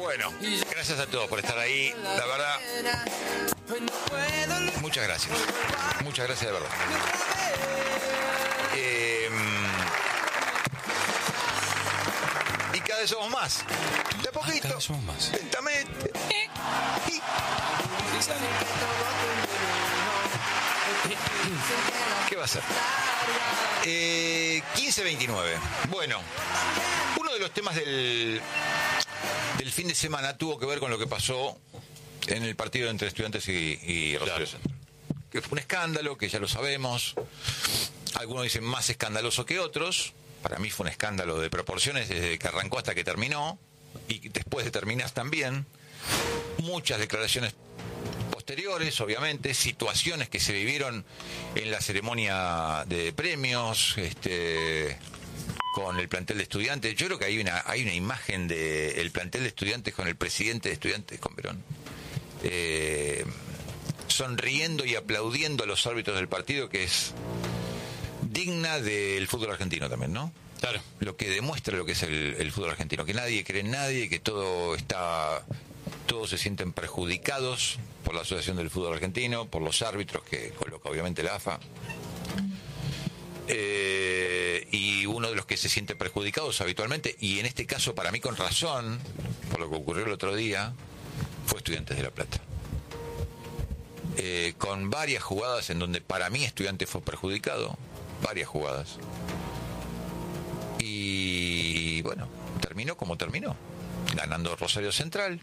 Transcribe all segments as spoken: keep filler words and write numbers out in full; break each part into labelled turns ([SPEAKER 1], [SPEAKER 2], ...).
[SPEAKER 1] Bueno, gracias a todos por estar ahí. La verdad, muchas gracias. Muchas gracias de verdad. Eh, y cada vez somos más. De a poquito.
[SPEAKER 2] Ah, cada vez somos más.
[SPEAKER 1] Lentamente. Y... ¿Qué va a ser? Eh, quince veintinueve. Bueno, uno de los temas del, del fin de semana tuvo que ver con lo que pasó en el partido entre Estudiantes y, y Rosario Central. Que fue un escándalo, que ya lo sabemos. Algunos dicen más escandaloso que otros. Para mí fue un escándalo de proporciones desde que arrancó hasta que terminó. Y después de terminar también. Muchas declaraciones posteriores, obviamente, situaciones que se vivieron en la ceremonia de premios, este, con el plantel de Estudiantes. Yo creo que hay una hay una imagen de el plantel de Estudiantes con el presidente de Estudiantes, con Perón, eh, sonriendo y aplaudiendo a los árbitros del partido, que es digna del fútbol argentino también, ¿no?
[SPEAKER 2] Claro.
[SPEAKER 1] Lo que demuestra lo que es el, el fútbol argentino, que nadie cree en nadie, que todo está... Todos se sienten perjudicados por la Asociación del Fútbol Argentino, por los árbitros que coloca obviamente la A F A. Eh, y uno de los que se siente perjudicados habitualmente, y en este caso para mí con razón, por lo que ocurrió el otro día, fue Estudiantes de La Plata. Eh, con varias jugadas en donde para mí Estudiantes fue perjudicado, varias jugadas. Y bueno, terminó como terminó, ganando Rosario Central,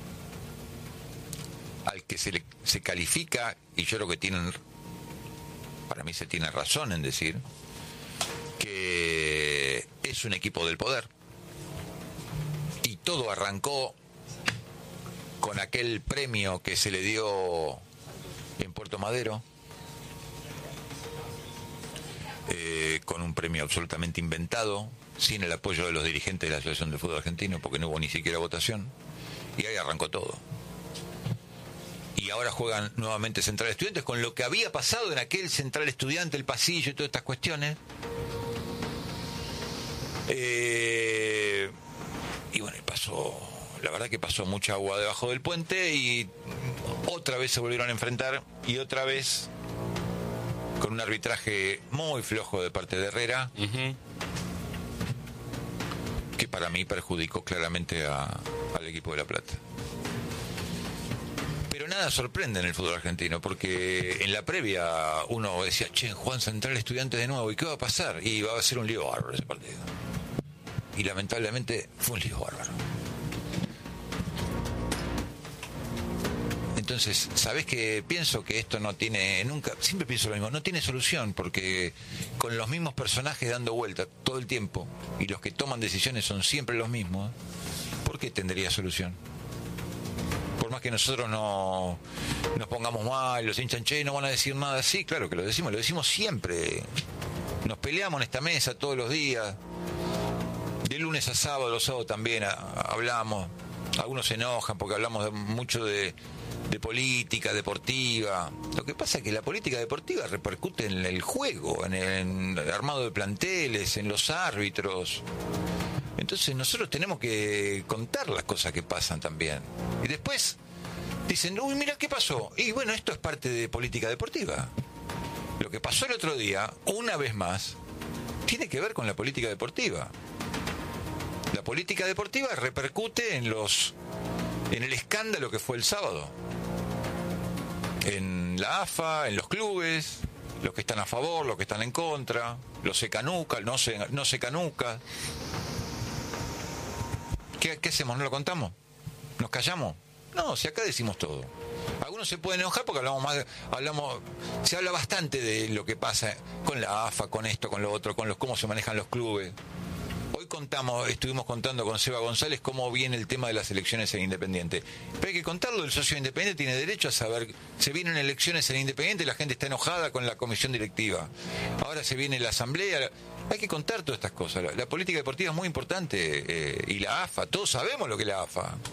[SPEAKER 1] al que se le se califica, y yo creo que tienen, para mí se tiene razón en decir que es un equipo del poder, y todo arrancó con aquel premio que se le dio en Puerto Madero, eh, con un premio absolutamente inventado, sin el apoyo de los dirigentes de la Asociación del Fútbol Argentino, porque no hubo ni siquiera votación, y ahí arrancó todo. Y ahora juegan nuevamente Central Estudiantes, con lo que había pasado en aquel Central Estudiante, el pasillo y todas estas cuestiones. Eh, y bueno, pasó, la verdad que pasó mucha agua debajo del puente, y otra vez se volvieron a enfrentar, y otra vez con un arbitraje muy flojo de parte de Herrera, uh-huh. que para mí perjudicó claramente a, al equipo de La Plata. Pero nada sorprende en el fútbol argentino, porque en la previa uno decía, che, Juan Central Estudiantes de nuevo, ¿y qué va a pasar? Y va a ser un lío bárbaro ese partido. Y lamentablemente fue un lío bárbaro. Entonces, ¿sabés qué? Pienso que esto no tiene, nunca, siempre pienso lo mismo, no tiene solución, porque con los mismos personajes dando vuelta todo el tiempo, y los que toman decisiones son siempre los mismos, ¿por qué tendría solución? Por más que nosotros no nos pongamos mal, los hinchan, che, no van a decir nada. Sí, claro que lo decimos, lo decimos siempre. Nos peleamos en esta mesa todos los días, de lunes a sábado, los sábados también a, a, hablamos. Algunos se enojan porque hablamos de, mucho de, de política deportiva. Lo que pasa es que la política deportiva repercute en el juego, en el, en el armado de planteles, en los árbitros. Entonces nosotros tenemos que contar las cosas que pasan también. Y después dicen, uy, mira qué pasó. Y bueno, esto es parte de política deportiva. Lo que pasó el otro día, una vez más, tiene que ver con la política deportiva. La política deportiva repercute en los en el escándalo que fue el sábado. En la A F A, en los clubes, los que están a favor, los que están en contra, los se canuca, no se, no se canuca. ¿Qué, ¿Qué hacemos? ¿No lo contamos? ¿Nos callamos? No, si acá decimos todo. Algunos se pueden enojar porque hablamos más, hablamos, se habla bastante de lo que pasa con la A F A, con esto, con lo otro, con los cómo se manejan los clubes. Hoy contamos, estuvimos contando con Seba González cómo viene el tema de las elecciones en Independiente. Pero hay que contarlo, el socio Independiente tiene derecho a saber, se vienen elecciones en Independiente, la gente está enojada con la comisión directiva. Ahora se viene la asamblea. Hay que contar todas estas cosas. La, la política deportiva es muy importante, eh, y la A F A, todos sabemos lo que es la A F A.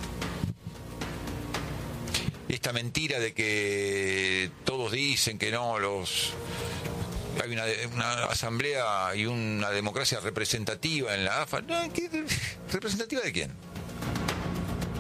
[SPEAKER 1] Esta mentira de que todos dicen que no, los hay una, una asamblea y una democracia representativa en la A F A. No, ¿qué, ¿representativa de quién?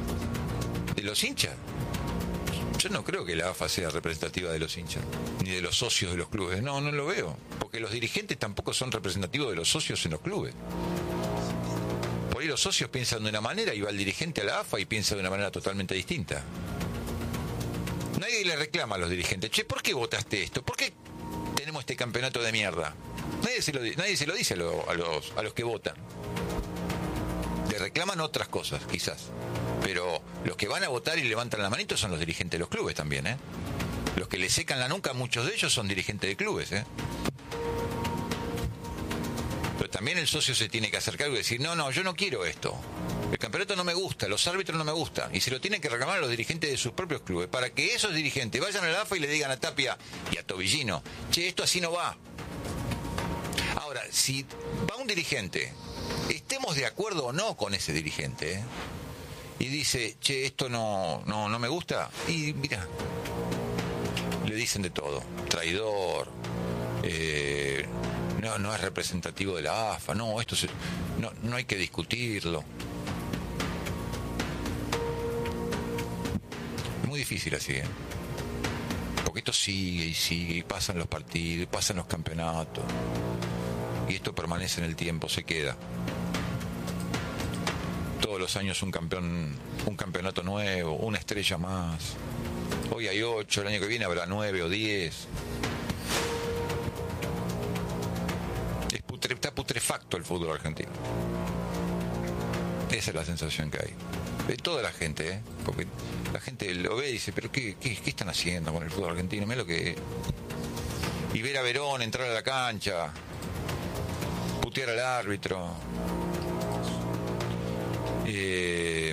[SPEAKER 1] los hinchas. Yo no creo que la A F A sea representativa de los hinchas, ni de los socios de los clubes. No, no lo veo. Porque los dirigentes tampoco son representativos de los socios en los clubes. Por ahí los socios piensan de una manera y va el dirigente a la A F A y piensa de una manera totalmente distinta. Nadie le reclama a los dirigentes: che, ¿por qué votaste esto? ¿Por qué tenemos este campeonato de mierda? Nadie se lo, nadie se lo dice a, lo, a, los, a los que votan. Le reclaman otras cosas, quizás. Pero los que van a votar y levantan la manito son los dirigentes de los clubes también, ¿eh? Los que le secan la nuca, muchos de ellos son dirigentes de clubes, ¿eh? Pero también el socio se tiene que hacer cargo y decir: no, no, yo no quiero esto. El campeonato no me gusta, los árbitros no me gustan. Y se lo tienen que reclamar a los dirigentes de sus propios clubes, para que esos dirigentes vayan a la A F A y le digan a Tapia y a Tobillino: che, esto así no va. Ahora, si va un dirigente, estemos de acuerdo o no con ese dirigente, ¿eh? Y dice: che, esto no, no, no me gusta, y mira, le dicen de todo: traidor, eh, no, no es representativo de la A F A, no, esto se, no, no hay que discutirlo. Es muy difícil así, ¿eh? Porque esto sigue y sigue, y pasan los partidos, y pasan los campeonatos, y esto permanece en el tiempo, se queda. Todos los años un campeón, un campeonato nuevo, una estrella más. Hoy hay ocho, el año que viene habrá nueve o diez. Es putre, está putrefacto el fútbol argentino. Esa es la sensación que hay. De toda la gente, ¿eh? Porque la gente lo ve y dice: pero qué, qué, qué están haciendo con el fútbol argentino, mira lo que es. Y ver a Verón entrar a la cancha, putear al árbitro. Eh,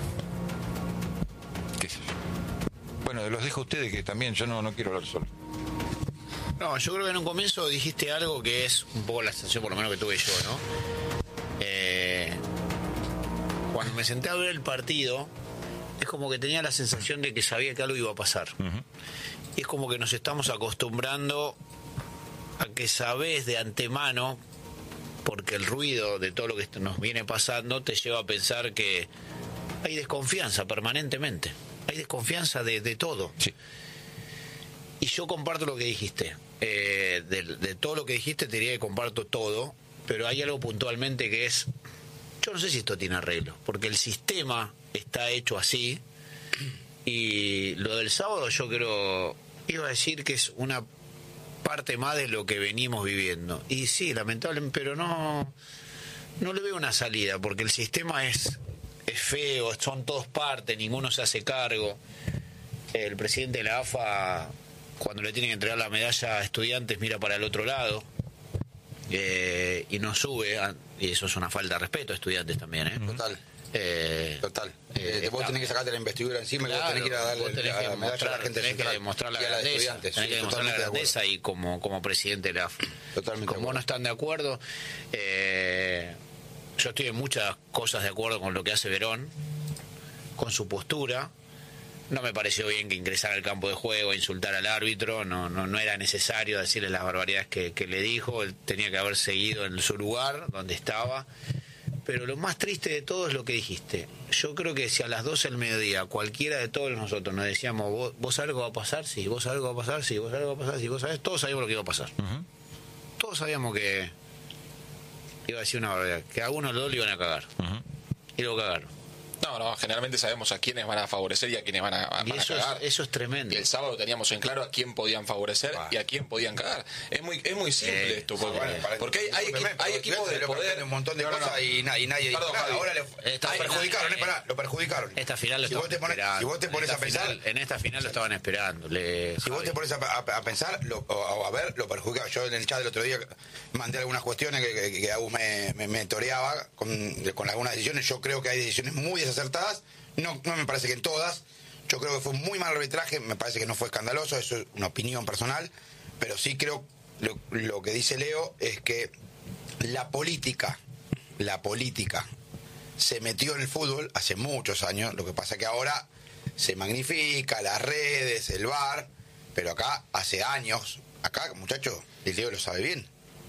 [SPEAKER 1] qué sé yo. Bueno, los dejo a ustedes, que también yo no, no quiero hablar solo.
[SPEAKER 2] No, yo creo que en un comienzo dijiste algo que es un poco la sensación, por lo menos que tuve yo, ¿no? Eh, cuando me senté a ver el partido, es como que tenía la sensación de que sabía que algo iba a pasar. Uh-huh. Y es como que nos estamos acostumbrando a que sabés de antemano, porque el ruido de todo lo que nos viene pasando te lleva a pensar que hay desconfianza permanentemente. Hay desconfianza de, de todo.
[SPEAKER 1] Sí.
[SPEAKER 2] Y yo comparto lo que dijiste. Eh, de, de todo lo que dijiste te diría que comparto todo, pero hay algo puntualmente que es: yo no sé si esto tiene arreglo, porque el sistema está hecho así, y lo del sábado yo creo, iba a decir que es una parte más de lo que venimos viviendo. Y sí, lamentablemente, pero no, no le veo una salida, porque el sistema es, es feo, son todos partes, ninguno se hace cargo. El presidente de la A F A, cuando le tienen que entregar la medalla a Estudiantes, mira para el otro lado, eh, y no sube, a, y eso es una falta de respeto a Estudiantes también, ¿eh?
[SPEAKER 3] Total.
[SPEAKER 2] Eh,
[SPEAKER 3] Total.
[SPEAKER 2] Eh,
[SPEAKER 3] eh, vos tenés que sacarte la investidura encima, claro, y vos tenés que ir a darle
[SPEAKER 2] vos tenés
[SPEAKER 3] a
[SPEAKER 2] que
[SPEAKER 3] la medalla a la gente
[SPEAKER 2] tenés que demostrar la grandeza, tenés
[SPEAKER 3] sí,
[SPEAKER 2] que demostrar la grandeza, y como, como presidente de la A F A.
[SPEAKER 3] Totalmente.
[SPEAKER 2] Como no están de acuerdo, eh, yo estoy en muchas cosas de acuerdo con lo que hace Verón, con su postura. No me pareció bien que ingresara al campo de juego a insultar al árbitro, no, no, no era necesario decirle las barbaridades que, que le dijo, él tenía que haber seguido en su lugar, donde estaba. Pero lo más triste de todo es lo que dijiste. Yo creo que si a las doce del mediodía cualquiera de todos nosotros nos decíamos: vos, vos sabés lo que va a pasar, sí, vos sabés lo que va a pasar, sí, vos sabés lo que va a pasar, sí, vos sabés, todos sabíamos lo que iba a pasar. Uh-huh. Todos sabíamos que iba a decir una barbaridad, que a uno los dos le iban a cagar. Uh-huh. Y lo cagaron.
[SPEAKER 4] No, no, generalmente sabemos a quiénes van a favorecer y a quiénes van a, van
[SPEAKER 2] y eso
[SPEAKER 4] a cagar.
[SPEAKER 2] Es, eso es tremendo.
[SPEAKER 4] Y el sábado teníamos en claro a quién podían favorecer ah. y a quién podían cagar. Es muy es muy simple eh, esto. Porque, bueno, porque hay, hay, equi- hay equipos de poder...
[SPEAKER 3] un montón de no, cosas no, no. Y, na, y nadie...
[SPEAKER 4] Perdón,
[SPEAKER 3] dijo, ahora le
[SPEAKER 2] esta
[SPEAKER 3] lo perjudicaron, eh, pará, lo perjudicaron.
[SPEAKER 2] Esta final lo
[SPEAKER 3] si
[SPEAKER 2] estaban esperando.
[SPEAKER 3] Si vos te pones a pensar...
[SPEAKER 2] Final, en esta final lo estaban esperando. Le,
[SPEAKER 3] si Javi. vos te pones a, a, a pensar, lo, o a ver, lo perjudicaron. Yo en el chat del otro día mandé algunas cuestiones que, que, que Agus me, me, me toreaba con, con algunas decisiones. Yo creo que hay decisiones muy desacertadas. No, no me parece que en todas. Yo creo que fue un muy mal arbitraje. Me parece que no fue escandaloso. Eso es una opinión personal. Pero sí creo, lo, lo que dice Leo es que la política, la política se metió en el fútbol hace muchos años. Lo que pasa es que ahora se magnifica, las redes, el V A R. Pero acá, hace años, acá, muchachos, el Leo lo sabe bien.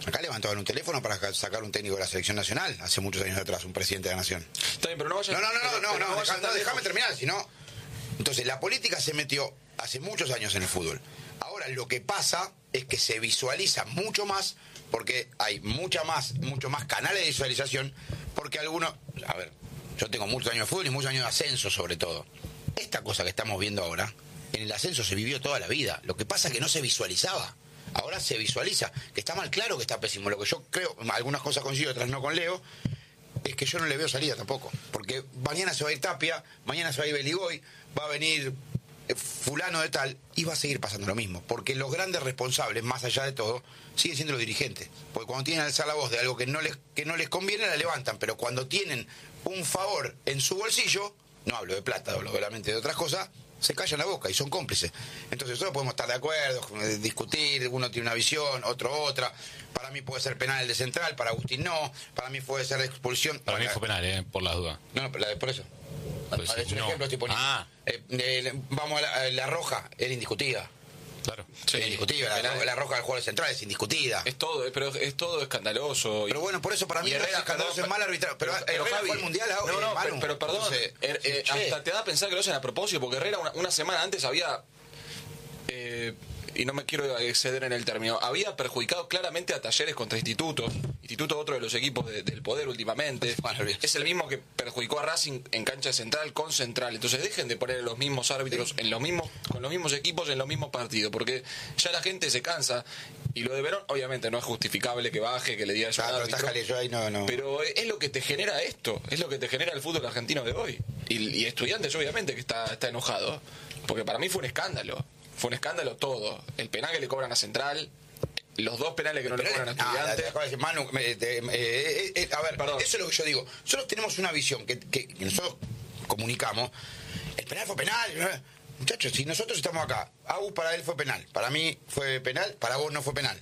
[SPEAKER 3] Acá levantaban un teléfono para sacar un técnico de la selección nacional, hace muchos años atrás, un presidente de la nación.
[SPEAKER 4] Está bien, pero no vayas...
[SPEAKER 3] No, no, no,
[SPEAKER 4] pero,
[SPEAKER 3] no,
[SPEAKER 4] pero
[SPEAKER 3] no,
[SPEAKER 4] no,
[SPEAKER 3] deja, no déjame terminar, si no... Entonces, la política se metió hace muchos años en el fútbol. Ahora, lo que pasa es que se visualiza mucho más, porque hay mucha más, mucho más canales de visualización, porque algunos... A ver, yo tengo muchos años de fútbol y muchos años de ascenso, sobre todo. Esta cosa que estamos viendo ahora, en el ascenso se vivió toda la vida. Lo que pasa es que no se visualizaba. Ahora se visualiza. Que está mal, claro que está pésimo. Lo que yo creo, algunas cosas coincido, otras no con Leo, es que yo no le veo salida tampoco. Porque mañana se va a ir Tapia, mañana se va a ir Beligoy, va a venir fulano de tal, y va a seguir pasando lo mismo. Porque los grandes responsables, más allá de todo, siguen siendo los dirigentes. Porque cuando tienen que alzar la voz de algo que no les, que no les conviene, la levantan. Pero cuando tienen un favor en su bolsillo, no hablo de plata, hablo solamente de otras cosas, se callan la boca y son cómplices. Entonces nosotros podemos estar de acuerdo, discutir, uno tiene una visión, otro otra. Para mí puede ser penal el de Central, para Agustín no. Para mí puede ser de expulsión.
[SPEAKER 5] Para mí fue penal, eh, por las dudas.
[SPEAKER 3] No, pero la, por eso.
[SPEAKER 5] Pues,
[SPEAKER 3] Es un
[SPEAKER 5] no.
[SPEAKER 3] ejemplo estoy poniendo.
[SPEAKER 5] Ah.
[SPEAKER 3] Eh, eh, vamos a la, la roja, era indiscutida.
[SPEAKER 5] Claro.
[SPEAKER 4] Sí,
[SPEAKER 3] Es indiscutida. La,
[SPEAKER 4] penal.
[SPEAKER 3] la roja del jugador central es indiscutida.
[SPEAKER 4] Es todo, pero es todo escandaloso.
[SPEAKER 3] Pero bueno, por eso para mí
[SPEAKER 4] Y
[SPEAKER 3] no es
[SPEAKER 4] Herrera,
[SPEAKER 3] escandaloso,
[SPEAKER 4] perdón,
[SPEAKER 3] es mal arbitraje. Pero,
[SPEAKER 4] pero,
[SPEAKER 3] Herrera
[SPEAKER 4] Javi,
[SPEAKER 3] fue al Mundial ahora.
[SPEAKER 4] No, no,
[SPEAKER 3] eh, Manu.
[SPEAKER 4] pero, pero perdón,
[SPEAKER 3] Entonces,
[SPEAKER 4] er- eh,
[SPEAKER 3] che,
[SPEAKER 4] hasta te da a pensar que lo hacen a propósito, porque Herrera una, una semana antes había... Eh, y no me quiero exceder en el término, había perjudicado claramente a Talleres contra Institutos. Instituto, otro de los equipos de, del poder últimamente.
[SPEAKER 3] Bueno,
[SPEAKER 4] es el mismo que perjudicó a Racing en cancha central con Central. Entonces dejen de poner los mismos árbitros en los mismos, con los mismos equipos en los mismos partidos, porque ya la gente se cansa. Y lo de Verón, obviamente, no es justificable que baje, que le diga eso
[SPEAKER 3] Ah,
[SPEAKER 4] al
[SPEAKER 3] pero
[SPEAKER 4] árbitro.
[SPEAKER 3] está Jale, yo ahí no, no.
[SPEAKER 4] Pero es lo que te genera esto, es lo que te genera el fútbol argentino de hoy. Y, y Estudiantes, obviamente, que está, está enojado. Porque para mí fue un escándalo. Fue un escándalo todo. El penal que le cobran a Central, los dos penales que no le cobran a Estudiantes.
[SPEAKER 3] Ah, la- Manu, me- te- eh, eh, eh, a ver,
[SPEAKER 4] Perdón.
[SPEAKER 3] eso es lo que yo digo. Nosotros tenemos una visión que, que, que nosotros comunicamos. El penal fue penal. ¿no? Muchachos, si nosotros estamos acá, Agus para él fue penal, para mí fue penal, para vos no fue penal.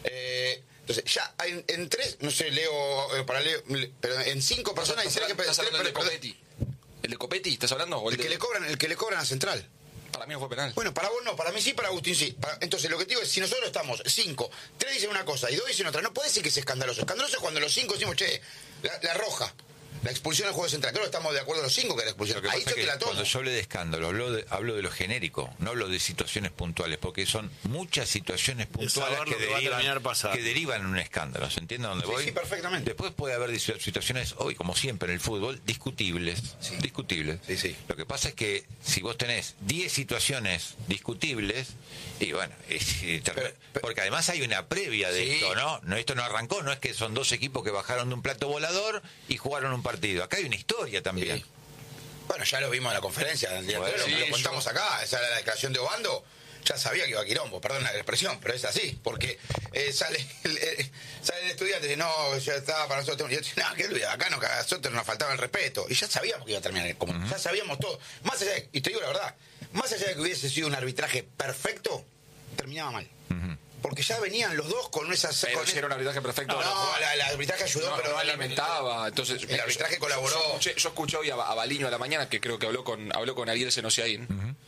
[SPEAKER 3] Eh, entonces, ya en, en tres, no sé, Leo, eh, para Leo, le- pero en cinco personas
[SPEAKER 4] ¿Estás
[SPEAKER 3] dice que
[SPEAKER 4] hablando, estás hablando del de
[SPEAKER 3] pero-
[SPEAKER 4] Copetti? ¿El de Copetti estás hablando? ¿O el,
[SPEAKER 3] el que
[SPEAKER 4] de-
[SPEAKER 3] le cobran, el que le cobran a Central.
[SPEAKER 4] Para mí no fue penal.
[SPEAKER 3] Bueno, para vos no, para mí sí, para Agustín sí. Para- entonces, lo que te digo es, si nosotros estamos cinco, tres dicen una cosa y dos dicen otra, no puede decir que es escandaloso. Escandaloso es cuando los cinco decimos, che, la, la roja, la expulsión del juego central. Creo que estamos de acuerdo los cinco que la expulsión.
[SPEAKER 1] Lo que
[SPEAKER 3] Ahí
[SPEAKER 1] pasa
[SPEAKER 3] yo
[SPEAKER 1] es
[SPEAKER 3] te
[SPEAKER 1] que
[SPEAKER 3] la tomo.
[SPEAKER 1] cuando yo hablé de escándalo, hablo de, hablo de lo genérico, no hablo de situaciones puntuales, porque son muchas situaciones puntuales
[SPEAKER 5] saber
[SPEAKER 1] que
[SPEAKER 5] lo que va a terminar
[SPEAKER 1] derivan,
[SPEAKER 5] pasando.
[SPEAKER 1] que derivan en un escándalo. ¿Se entiende a dónde
[SPEAKER 3] Sí,
[SPEAKER 1] voy?
[SPEAKER 3] sí, perfectamente.
[SPEAKER 1] Después puede haber dis- situaciones, hoy como siempre en el fútbol, discutibles.
[SPEAKER 3] Sí.
[SPEAKER 1] Discutibles.
[SPEAKER 3] Sí, sí.
[SPEAKER 1] Lo que pasa es que si vos tenés diez situaciones discutibles, y bueno, es- y te-
[SPEAKER 3] Pero- pero-
[SPEAKER 1] porque además hay una previa de
[SPEAKER 3] Sí.
[SPEAKER 1] esto, ¿no? No, esto no arrancó, no es que son dos equipos que bajaron de un plato volador y jugaron un partido. Acá hay una historia también.
[SPEAKER 3] Sí. Bueno, ya lo vimos en la conferencia del día
[SPEAKER 1] Bueno,
[SPEAKER 3] anterior,
[SPEAKER 4] sí,
[SPEAKER 3] lo contamos
[SPEAKER 4] yo-
[SPEAKER 3] acá, esa era la declaración de Obando. Ya sabía que iba a quilombo, perdón la expresión, pero es así, porque eh, sale, el, eh, sale el estudiante y dice, no, ya está para nosotros. Y yo digo, no, que olvida, acá no, a nosotros nos faltaba el respeto. Y ya sabíamos que iba a terminar, como
[SPEAKER 1] Uh-huh.
[SPEAKER 3] ya sabíamos todo. Más allá de, y te digo la verdad, más allá de que hubiese sido un arbitraje perfecto, terminaba mal.
[SPEAKER 1] Ujú.
[SPEAKER 3] Porque ya venían los dos con esas...
[SPEAKER 4] Pero
[SPEAKER 3] con
[SPEAKER 4] si era un arbitraje perfecto.
[SPEAKER 3] No, no, la- el arbitraje ayudó,
[SPEAKER 4] No,
[SPEAKER 3] pero
[SPEAKER 4] no alimentaba. Entonces,
[SPEAKER 3] el arbitraje
[SPEAKER 4] yo-
[SPEAKER 3] colaboró.
[SPEAKER 4] Yo escuché, yo escuché hoy a, a Baliño a la mañana, que creo que habló con habló con Ariel Senosiaín.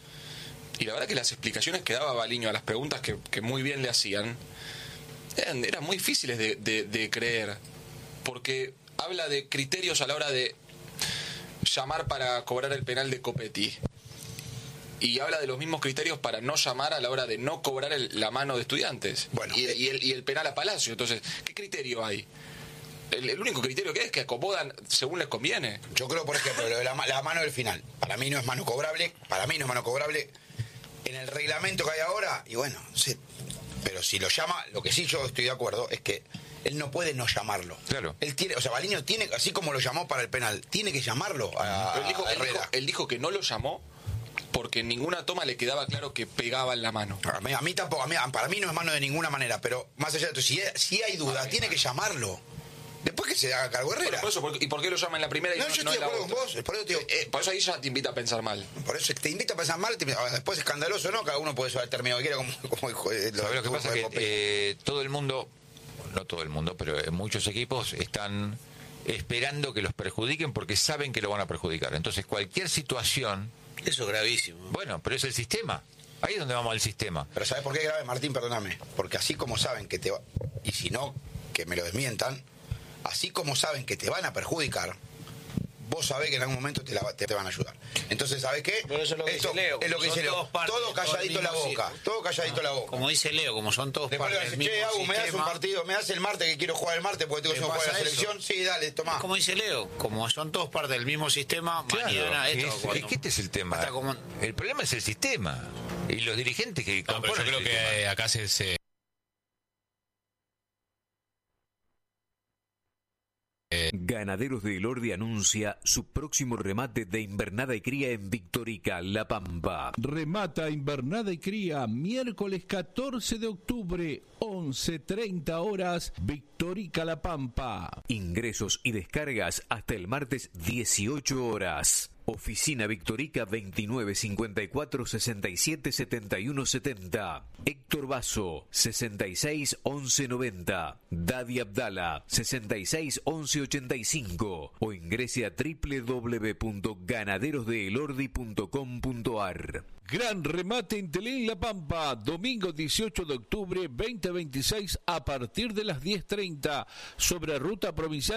[SPEAKER 4] Y la verdad que las explicaciones que daba Baliño a las preguntas que, que muy bien le hacían eran, eran muy difíciles de, de- de creer. Porque habla de criterios a la hora de llamar para cobrar el penal de Copetti. Y habla de los mismos criterios para no llamar a la hora de no cobrar el- la mano de Estudiantes.
[SPEAKER 3] Bueno,
[SPEAKER 4] y,
[SPEAKER 3] eh,
[SPEAKER 4] y el, y el penal a Palacio. Entonces, ¿qué criterio hay? El, el único criterio que hay es que acomodan según les conviene.
[SPEAKER 3] Yo creo, por ejemplo, lo de la, ma- la mano del final. Para mí no es mano cobrable. Para mí no es mano cobrable. En el reglamento que hay ahora, y bueno, no sé. Pero si lo llama, lo que sí yo estoy de acuerdo es que él no puede no llamarlo.
[SPEAKER 1] Claro.
[SPEAKER 3] Él tiene, o sea, Baliño tiene, así como lo llamó para el penal, tiene que llamarlo a,
[SPEAKER 4] Pero él, dijo,
[SPEAKER 3] a
[SPEAKER 4] él, dijo,
[SPEAKER 3] Herrera.
[SPEAKER 4] él dijo que no lo llamó porque en ninguna toma le quedaba claro que pegaba en la mano.
[SPEAKER 3] A mí, a mí tampoco, a mí- para mí no es mano de ninguna manera, pero más allá de esto, si, si hay duda, tiene que llamarlo. Después que se haga cargo
[SPEAKER 4] Bueno,
[SPEAKER 3] Herrera.
[SPEAKER 4] por eso, ¿por- ¿y por qué lo llama en la primera y
[SPEAKER 3] No,
[SPEAKER 4] no,
[SPEAKER 3] yo
[SPEAKER 4] no
[SPEAKER 3] estoy
[SPEAKER 4] en
[SPEAKER 3] de
[SPEAKER 4] la
[SPEAKER 3] acuerdo con
[SPEAKER 4] otra?
[SPEAKER 3] vos, por eso te digo,
[SPEAKER 4] Eh, por eso ahí ya te invita a pensar mal.
[SPEAKER 3] por eso te invita a pensar mal, te invita- después escandaloso, ¿no? Cada uno puede usar el término que quiera, como, como hijo de-
[SPEAKER 1] ¿Sabés lo que pasa?
[SPEAKER 3] de
[SPEAKER 1] Que
[SPEAKER 3] Popeye.
[SPEAKER 1] eh, todo el mundo, no todo el mundo, pero eh, muchos equipos están esperando que los perjudiquen porque saben que lo van a perjudicar. Entonces, cualquier situación,
[SPEAKER 2] Eso es gravísimo.
[SPEAKER 1] bueno, pero es el sistema. Ahí es donde vamos al sistema.
[SPEAKER 3] Pero ¿sabes por qué es grave, Martín? Perdóname. Porque así como saben que te va... Y si no que me lo desmientan, así como saben que te van a perjudicar, vos sabés que en algún momento te, la, te, te van a ayudar. Entonces, ¿sabés qué?
[SPEAKER 2] Pero eso es lo que
[SPEAKER 3] Esto
[SPEAKER 2] dice Leo.
[SPEAKER 3] es lo que dice Leo.
[SPEAKER 2] Partes,
[SPEAKER 3] Todo calladito la boca.
[SPEAKER 2] mismo,
[SPEAKER 3] Todo calladito
[SPEAKER 2] ah,
[SPEAKER 3] la boca.
[SPEAKER 2] Como dice Leo, como son todos
[SPEAKER 3] Después
[SPEAKER 2] partes
[SPEAKER 3] le
[SPEAKER 2] del
[SPEAKER 3] dicen, che,
[SPEAKER 2] mismo
[SPEAKER 3] Agus, me das un
[SPEAKER 2] sistema,
[SPEAKER 3] partido, me das el martes que quiero jugar el martes porque tengo que
[SPEAKER 2] ¿Te
[SPEAKER 3] jugar la
[SPEAKER 2] pasa eso?
[SPEAKER 3] selección. Sí, dale, tomá.
[SPEAKER 2] como dice Leo, como son todos partes del mismo sistema,
[SPEAKER 1] Claro,
[SPEAKER 2] mañana esto.
[SPEAKER 1] es,
[SPEAKER 2] cuando-
[SPEAKER 1] es que este es el tema.
[SPEAKER 2] hasta como-
[SPEAKER 1] El problema es el sistema y los dirigentes que
[SPEAKER 5] No, pero yo
[SPEAKER 1] componen
[SPEAKER 5] creo
[SPEAKER 1] el
[SPEAKER 5] que
[SPEAKER 1] sistema.
[SPEAKER 5] eh, acá se, se
[SPEAKER 6] Ganaderos de Elordi anuncia su próximo remate de invernada y cría en Victorica, La Pampa.
[SPEAKER 7] Remata invernada y cría miércoles catorce de octubre, once treinta horas, Victorica La Pampa.
[SPEAKER 6] Ingresos y descargas hasta el martes dieciocho horas. Oficina Victorica veintinueve cincuenta y cuatro sesenta y siete setenta y uno setenta. Héctor Basso sesenta y seis once noventa. Dadi Abdala sesenta y seis once ochenta y cinco o ingrese a doble u doble u doble u punto ganaderos de elordi punto com punto ar.
[SPEAKER 7] Gran remate en Telén La Pampa, domingo dieciocho de octubre, veinte veintiséis a partir de las diez treinta, sobre ruta provincial